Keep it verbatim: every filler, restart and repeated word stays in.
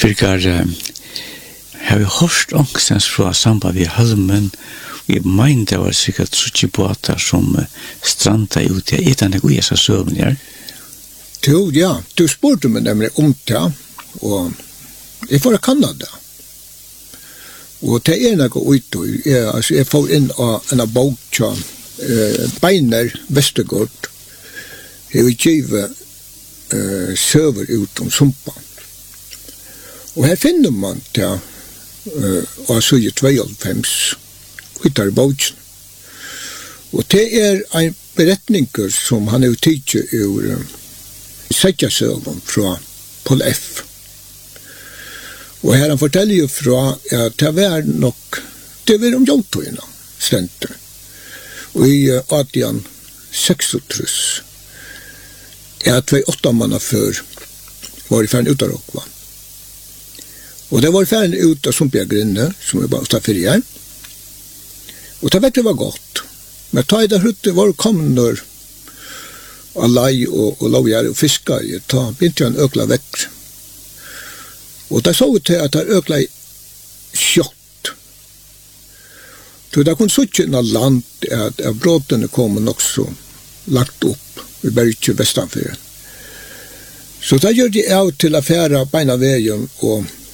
Birkar, har vi hørt ångstens fra samband ved halmen, vi mener det var sikkert trutje båter som stranda ut i etan det gode seg søvn, ja? Jo, ja, du spurte meg nemlig om det, og jeg får Kanada. Og det er noe ut, jeg, altså, jeg får inn av en bok til uh, Beiner Vestergaard, jeg vil give uh, søver ut om sumpa. Og her finner man det uh, av syv tvåhundra utar boken. Og det er en beretninger som han har tidset ur uh, Sætjasøven fra Paul F. Og her han forteller jo fra at det var nok, det var om jordtøyene stendte. Og i uh, eighteen seksogtrys er at vi åtta manna før var i ferden ut av Rokva. Og det var ferden ut av Sumpjagrinne, som vi bare stod for igjen. Og det vet det var godt. Men ta i det hutte var kommende av lei og, og lovgjær og fiskar, ta begynte han økla vekk. Og det så ut til at det økla kjott. Så det kunne suttje av land at, at bråtene kom nok så lagt opp. Vi bare ikke vestanfyr. Så det gjør de av til affæra beina veien og